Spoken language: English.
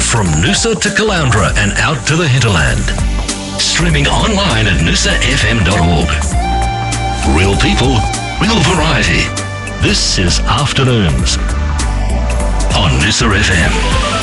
from Noosa to Caloundra and out to the hinterland. Streaming online at noosafm.org. Real people, real variety. This is Afternoons on Noosa FM.